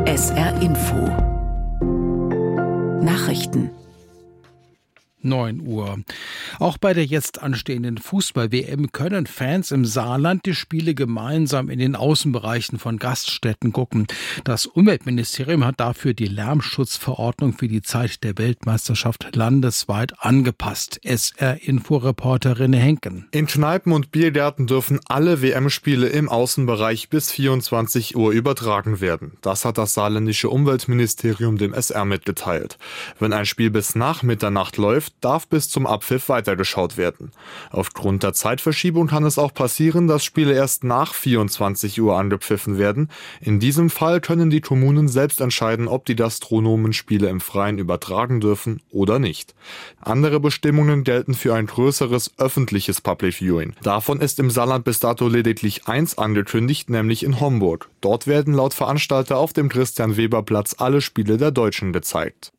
SR Info Nachrichten 9 Uhr. Auch bei der jetzt anstehenden Fußball-WM können Fans im Saarland die Spiele gemeinsam in den Außenbereichen von Gaststätten gucken. Das Umweltministerium hat dafür die Lärmschutzverordnung für die Zeit der Weltmeisterschaft landesweit angepasst. SR-Info-Reporterin Henken. In Kneipen und Biergärten dürfen alle WM-Spiele im Außenbereich bis 24 Uhr übertragen werden. Das hat das saarländische Umweltministerium dem SR mitgeteilt. Wenn ein Spiel bis nach Mitternacht läuft, darf bis zum Abpfiff weitergeschaut werden. Aufgrund der Zeitverschiebung kann es auch passieren, dass Spiele erst nach 24 Uhr angepfiffen werden. In diesem Fall können die Kommunen selbst entscheiden, ob die Gastronomen Spiele im Freien übertragen dürfen oder nicht. Andere Bestimmungen gelten für ein größeres öffentliches Public Viewing. Davon ist im Saarland bis dato lediglich eins angekündigt, nämlich in Homburg. Dort werden laut Veranstalter auf dem Christian-Weber-Platz alle Spiele der Deutschen gezeigt.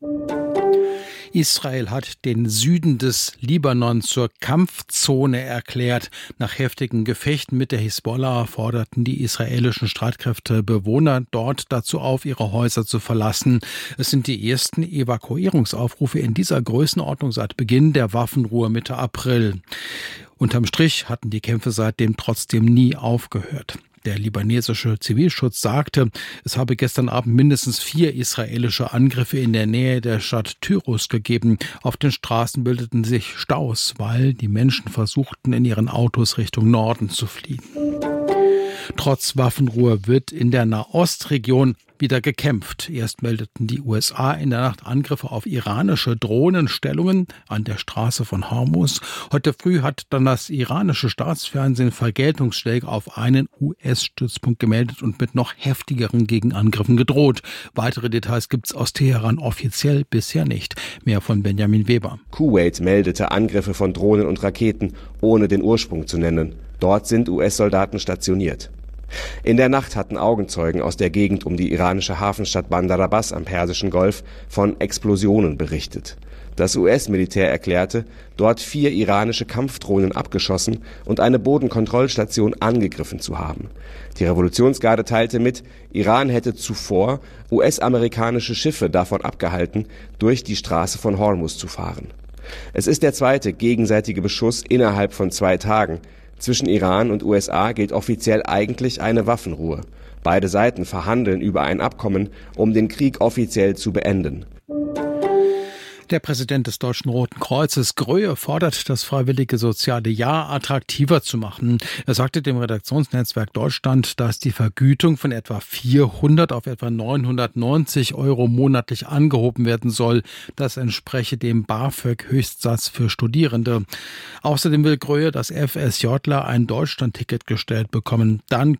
Israel hat den Süden des Libanon zur Kampfzone erklärt. Nach heftigen Gefechten mit der Hisbollah forderten die israelischen Streitkräfte Bewohner dort dazu auf, ihre Häuser zu verlassen. Es sind die ersten Evakuierungsaufrufe in dieser Größenordnung seit Beginn der Waffenruhe Mitte April. Unterm Strich hatten die Kämpfe seitdem trotzdem nie aufgehört. Der libanesische Zivilschutz sagte, es habe gestern Abend mindestens 4 israelische Angriffe in der Nähe der Stadt Tyros gegeben. Auf den Straßen bildeten sich Staus, weil die Menschen versuchten, in ihren Autos Richtung Norden zu fliehen. Trotz Waffenruhe wird in der Nahostregion wieder gekämpft. Erst meldeten die USA in der Nacht Angriffe auf iranische Drohnenstellungen an der Straße von Hormuz. Heute früh hat dann das iranische Staatsfernsehen Vergeltungsschläge auf einen US-Stützpunkt gemeldet und mit noch heftigeren Gegenangriffen gedroht. Weitere Details gibt's aus Teheran offiziell bisher nicht. Mehr von Benjamin Weber. Kuwait meldete Angriffe von Drohnen und Raketen, ohne den Ursprung zu nennen. Dort sind US-Soldaten stationiert. In der Nacht hatten Augenzeugen aus der Gegend um die iranische Hafenstadt Bandar Abbas am Persischen Golf von Explosionen berichtet. Das US-Militär erklärte, dort 4 iranische Kampfdrohnen abgeschossen und eine Bodenkontrollstation angegriffen zu haben. Die Revolutionsgarde teilte mit, Iran hätte zuvor US-amerikanische Schiffe davon abgehalten, durch die Straße von Hormuz zu fahren. Es ist der zweite gegenseitige Beschuss innerhalb von 2 Tagen. Zwischen Iran und USA gilt offiziell eigentlich eine Waffenruhe. Beide Seiten verhandeln über ein Abkommen, um den Krieg offiziell zu beenden. Der Präsident des Deutschen Roten Kreuzes, Gröhe, fordert, das freiwillige soziale Jahr attraktiver zu machen. Er sagte dem Redaktionsnetzwerk Deutschland, dass die Vergütung von etwa 400 auf etwa 990 € monatlich angehoben werden soll. Das entspreche dem BAföG-Höchstsatz für Studierende. Außerdem will Gröhe, dass FSJler ein Deutschlandticket gestellt bekommen. Dann